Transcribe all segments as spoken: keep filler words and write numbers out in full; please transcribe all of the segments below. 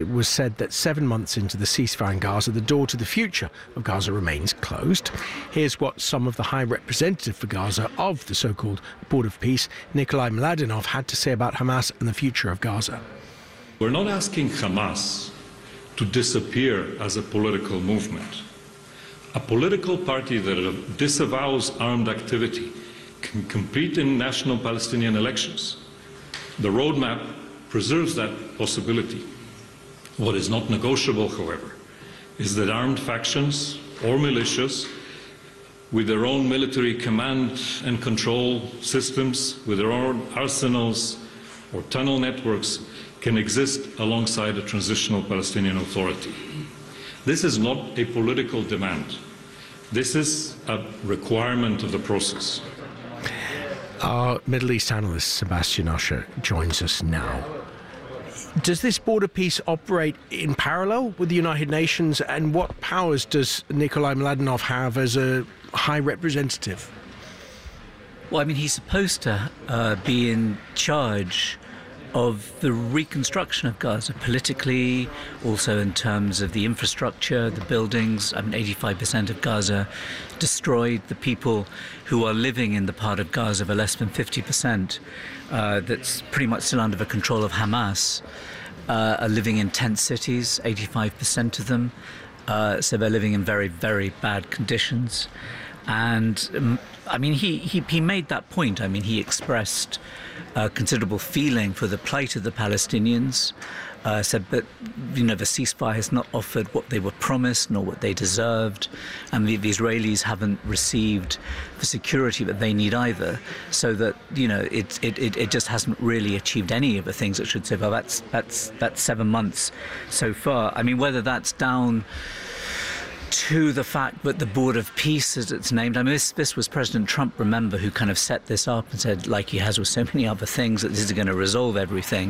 was said that seven months into the ceasefire in Gaza, the door to the future of Gaza remains closed. Here's what some of the High Representative for Gaza of the so-called Board of Peace, Nikolai Mladenov, had to say about Hamas and the future of Gaza. We're not asking Hamas to disappear as a political movement. A political party that disavows armed activity can compete in national Palestinian elections. The roadmap preserves that possibility. What is not negotiable, however, is that armed factions or militias with their own military command and control systems, with their own arsenals or tunnel networks, can exist alongside a transitional Palestinian Authority. This is not a political demand. This is a requirement of the process. Our Middle East analyst, Sebastian Usher, joins us now. Does this Board of Peace operate in parallel with the United Nations, and what powers does Nikolai Mladenov have as a High Representative? Well, I mean, he's supposed to uh, be in charge of the reconstruction of Gaza politically, also in terms of the infrastructure, the buildings. I mean, eighty-five percent of Gaza destroyed. The people who are living in the part of Gaza are less than fifty percent. Uh, that's pretty much still under the control of Hamas, uh, are living in tent cities, eighty-five percent of them. Uh, so they're living in very, very bad conditions. And um, I mean, he, he, he made that point. I mean, he expressed uh, considerable feeling for the plight of the Palestinians, uh, said that, you know, the ceasefire has not offered what they were promised nor what they deserved, and the, the Israelis haven't received the security that they need either, so that, you know, it, it, it, it just hasn't really achieved any of the things it should say. Well, that's, that's, that's seven months so far. I mean, whether that's down to the fact that the Board of Peace, as it's named, I mean, this, this was President Trump, remember, who kind of set this up and said, like he has with so many other things, that this is going to resolve everything.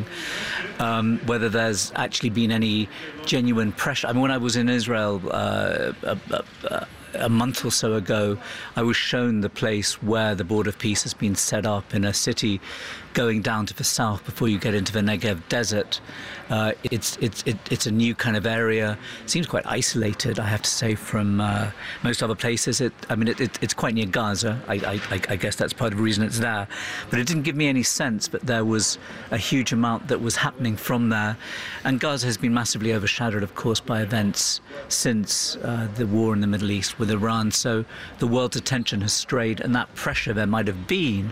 Um, whether there's actually been any genuine pressure. I mean, when I was in Israel uh, a, a, a month or so ago, I was shown the place where the Board of Peace has been set up in a city going down to the south before you get into the Negev desert. Uh, it's it's it, it's a new kind of area. It seems quite isolated, I have to say, from uh, most other places. It, I mean, it, it, it's quite near Gaza. I, I, I guess that's part of the reason it's there. But it didn't give me any sense that there was a huge amount that was happening from there. And Gaza has been massively overshadowed, of course, by events since uh, the war in the Middle East with Iran. So the world's attention has strayed, and that pressure there might have been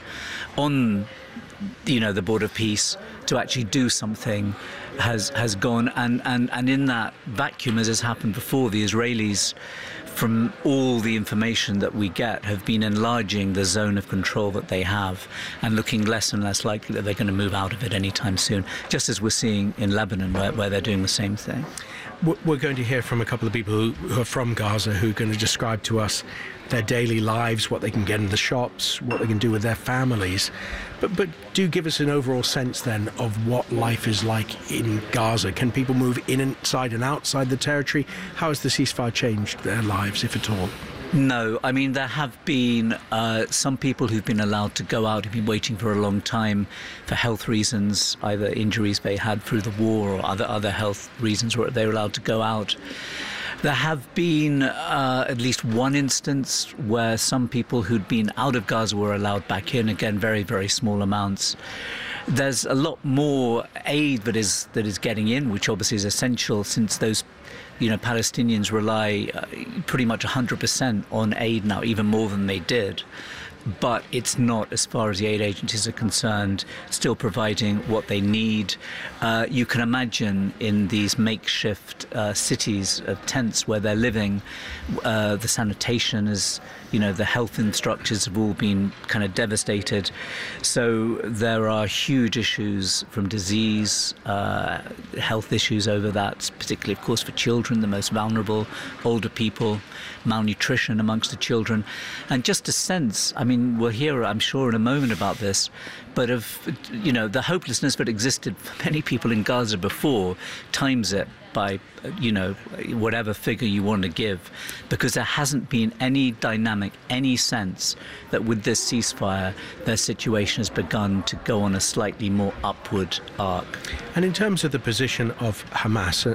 on, you know, the Board of Peace to actually do something has has gone, and, and, and in that vacuum, as has happened before, the Israelis, from all the information that we get, have been enlarging the zone of control that they have and looking less and less likely that they're going to move out of it anytime soon, just as we're seeing in Lebanon, where, where they're doing the same thing. We're going to hear from a couple of people who, who are from Gaza, who are going to describe to us their daily lives, what they can get in the shops, what they can do with their families. But, but do give us an overall sense then of what life is like in Gaza. Can people move in, inside and outside the territory? How has the ceasefire changed their lives, if at all? No, I mean, there have been uh, some people who've been allowed to go out, who've been waiting for a long time for health reasons, either injuries they had through the war or other, other health reasons where they were allowed to go out. There have been uh, at least one instance where some people who'd been out of Gaza were allowed back in, again, very, very small amounts. There's a lot more aid that is that is getting in, which obviously is essential, since those, you know, Palestinians rely uh, pretty much one hundred percent on aid now, even more than they did. But it's not, as far as the aid agencies are concerned, still providing what they need. Uh, you can imagine in these makeshift uh, cities of tents where they're living, uh, the sanitation is, you know, the health infrastructures have all been kind of devastated. So there are huge issues from disease, uh, health issues over that, particularly, of course, for children, the most vulnerable, older people, malnutrition amongst the children. And just a sense, I mean, we'll hear, I'm sure, in a moment about this, but of, you know, the hopelessness that existed for many people in Gaza before, times it by, you know, whatever figure you want to give, because there hasn't been any dynamic, any sense that with this ceasefire, their situation has begun to go on a slightly more upward arc. And in terms of the position of Hamas,